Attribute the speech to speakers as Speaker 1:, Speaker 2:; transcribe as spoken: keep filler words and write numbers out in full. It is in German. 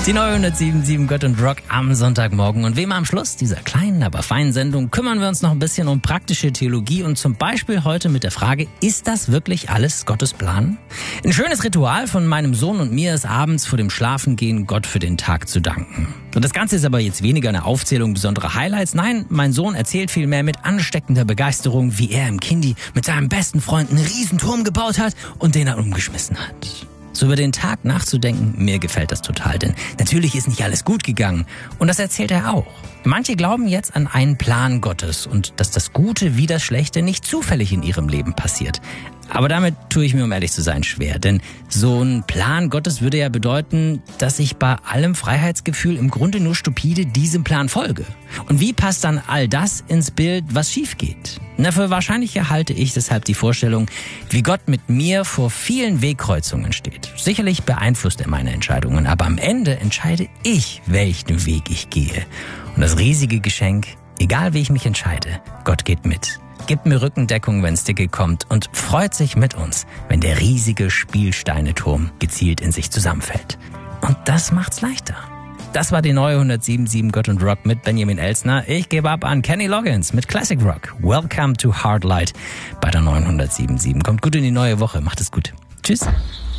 Speaker 1: Die neue hundertsieben Komma sieben Gott und Rock am Sonntagmorgen. Und wie immer am Schluss dieser kleinen, aber feinen Sendung kümmern wir uns noch ein bisschen um praktische Theologie und zum Beispiel heute mit der Frage, ist das wirklich alles Gottes Plan? Ein schönes Ritual von meinem Sohn und mir ist abends vor dem Schlafengehen Gott für den Tag zu danken. Und das Ganze ist aber jetzt weniger eine Aufzählung besonderer Highlights. Nein, mein Sohn erzählt vielmehr mit ansteckender Begeisterung, wie er im Kindi mit seinem besten Freund einen Riesenturm gebaut hat und den dann umgeschmissen hat. So über den Tag nachzudenken, mir gefällt das total, denn natürlich ist nicht alles gut gegangen. Und das erzählt er auch. Manche glauben jetzt an einen Plan Gottes und dass das Gute wie das Schlechte nicht zufällig in ihrem Leben passiert. Aber damit tue ich mir, um ehrlich zu sein, schwer. Denn so ein Plan Gottes würde ja bedeuten, dass ich bei allem Freiheitsgefühl im Grunde nur stupide diesem Plan folge. Und wie passt dann all das ins Bild, was schief geht? Na, für wahrscheinlicher halte ich deshalb die Vorstellung, wie Gott mit mir vor vielen Wegkreuzungen steht. Sicherlich beeinflusst er meine Entscheidungen, aber am Ende entscheide ich, welchen Weg ich gehe. Und das riesige Geschenk, egal wie ich mich entscheide, Gott geht mit. Gibt mir Rückendeckung, wenn's dicke kommt und freut sich mit uns, wenn der riesige Spielsteineturm gezielt in sich zusammenfällt. Und das macht's leichter. Das war die neue hundertsieben Komma sieben Gott und Rock mit Benjamin Elsner. Ich gebe ab an Kenny Loggins mit Classic Rock. Welcome to Hard Light bei der neuen hundertsieben Komma sieben. Kommt gut in die neue Woche. Macht es gut. Tschüss.